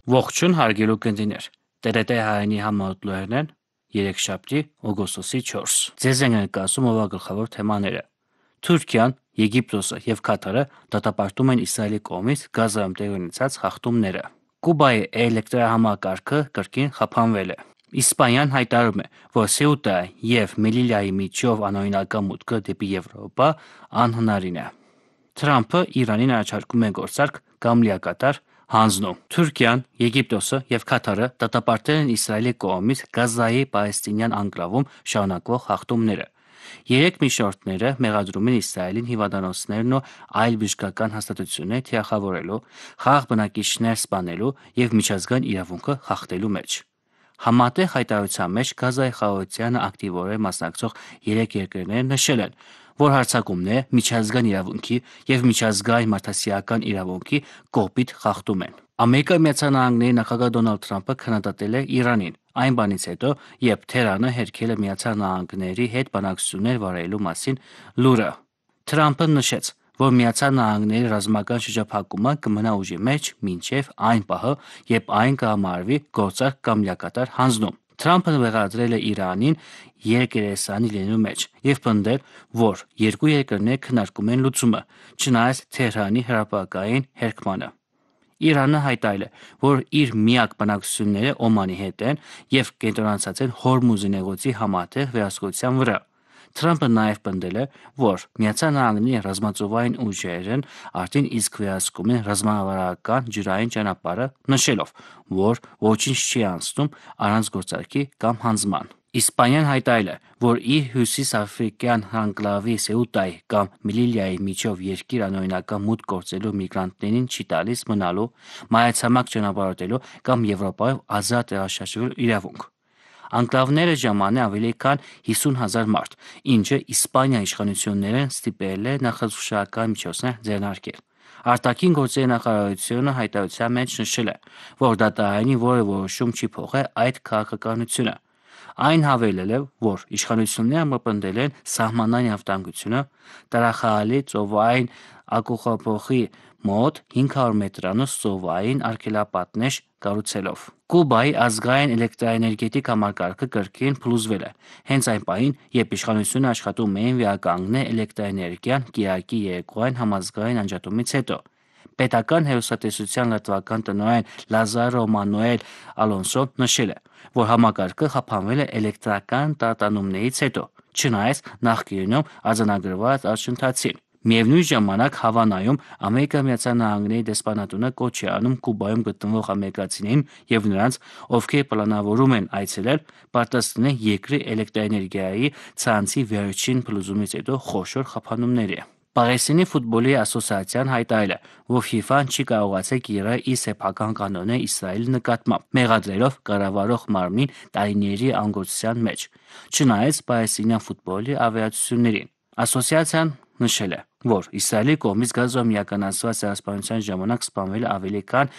Ողջույն հարգելի ունկնդիրներ, TRT հայանի համարտլուհերն են, երեքշաբթի օգոստոսի 4։ Ձեզ են ներկայացում ով գլխավոր թեմաները։ Թուրքիան, Եգիպտոսը եւ Կատարը դատապարտում են Իսրայելի կողմից Գազայում տեղի ունեցած խախտումները։ Կուբայի էլեկտրահամակարգը կրկին խափանվել է։ Իսպանիան հայտարարում է, որ Սեուտայի եւ Մելիլիայի միջով անօրինական մուտքը դեպի Եվրոպա անհնարին է։ Թրամփը Իրանին առաջարկում է գործարք կամ լիակատար հանձնում։ Թուրքիան, Եգիպտոսը եւ Կատարը դատապարտել են Իսրայելի կողմից Գազայի պալեստինյան անկլավում շարունակվող խախտումները։ Երեք միջնորդները մեղադրում են Իսրայելին հիվանդանոցներն ու այլ բժշկական հաստատություններ թիրախավորելու, խաղաղ բնակիչներ սպանելու եւ միջազգային իրավունքը խախտելու մեջ։ Համատեղ հայտարարության մեջ Գազայի խաղաղությանը ակտիվորեն մասնակցող երեք երկրներ նշել են, որ հարձակումները միջազգային իրավունքի եւ միջազգային մարդասիրական իրավունքի կողպիտ խախտում են։ Ամերիկայի Միացյալ Նահանգների նախագահ Դոնալդ Թրամփը քննադատել է Իրանին այն բանից հետո, երբ Թեհրանը հերքել է Միացյալ Նահանգների հետ բանակցություններ վարելու մասին լուրը։ Թրամփը նշեց, որ Միացյալ Նահանգների ռազմական շրջափակումը կմնա ուժի մեջ մինչև այն պահը, երբ այն կհամարվի գործարք կամ լիակատար հանձնում։ Թրամփը մեղադրել է Իրանին երկերեսանի լինելու մեջ եւ պնդել, որ երկու երկրներ քննարկում են լուծումը, չնայած Թեհրանի հրապարակային հերքմանը։ Իրանը հայտարարել է, որ իր միակ բանակցությունները Օմանի հետ են եւ կենտրոնացած են Հորմուզի նեղուցի համատեղ վերահսկողության վրա։ Թրամփը նաև պնդել է, որ Միացյալ Նահանգների ռազմածովային ուժերն արդեն իսկ վերահսկում են ռազմավարական ջրային ճանապարհը, նշելով, որ ոչինչ չի անցնում առանց գործարքի կամ հանձնման։ Իսպանիան հայտարարել է, որ իր հյուսիսաֆրիկյան անկլավի Սեուտայի կամ Մելիլիայի միջով երկիր անօրինական մուտք գործելու միգրանտներին չի տալիս մնալու, մայրցամաք ճանապարհորդելու կամ Եվրոպայով ազատ տեղաշարժվելու իրավունք։ Անկլավները ժամանեն ավելի քան 50,000 մարդ, ինչը Իսպանիայի իշխանություններն ստիպել է նախազգուշական միջոցներ ձեռնարկել։ Արտաքին գործերի նախարարությունը հայտարարության մեջ նշել է, որ դատարանի որևէ որոշում չի փոխել այդ քաղաքականությունը։ Այն հավելել է, որ իշխանությունները մրպնդել են սահմանային անվտանգությունը Տարախալի ծովային ակուխապոխի մոտ 500 մետրանոց ծովային արգելապատնեշ կառուցելով։ Կուբայի ազգային էլեկտրաէներգետիկ համակարգը կրկին փլուզվել է, հենց այն պահին, երբ իշխանությունը աշխատում էին վերականգնել էլեկտրաէներգիան կիրակի երեկոյան համազգային անջատումից հետո։ Պետական հեռուստատեսության լրատվական տնօրեն Լազարո Մանուել Ալոնսոն նշել է, որ համակարգը խափանվել է էլեկտրական տատանումներից հետո, չնայած նախկինում արձանագրված առաջընթացին։ Միևնույն ժամանակ Հավանայում Ամերիկայի Միացյալ Նահանգների դեսպանատունը կոչ է անում Կուբայում գտնվող ամերիկացիներին եւ նրանց, ովքեր պլանավորում են այցելել, պատրաստել երկրի էլեկտրաէներգիայի ցանցի վերջին փլուզումից հետո խոշոր խափանումների։ Պաղեստինի ֆուտբոլի ասոցիացիան հայտարարել է, որ FIFA-ն չի կարողացել կիրառել իր սեփական կանոնները Իսրայելի նկատմամբ, մեղադրելով կառավարող մարմնին տարիների անգործության մեջ, չնայած պաղեստինյան ֆուտբոլի ավերածություններին։ Ասոցիացիան նշել է, որ Իսրայելի կողմից Գազայում իրականացված ցեղասպանության ժամանակ սպանվել է ավելի քան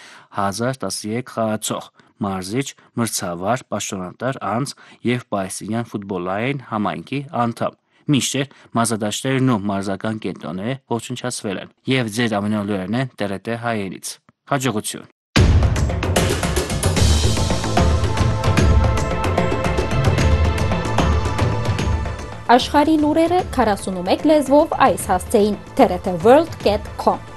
1013 խաղացող, մարզիչ, մրցավար, պաշտոնատար անձ եւ պաղեստինյան ֆուտբոլային համայնքի անդամ, մինչդեռ մարզադաշտերն ու մարզական կենտրոնները ոչնչացվել են։ Եվ ձեր ամենալուրերն են TRT հայերից։ Հաջողություն։ Աշխարհի լուրերը 41 լեզվով այս հասցեին TRT World.com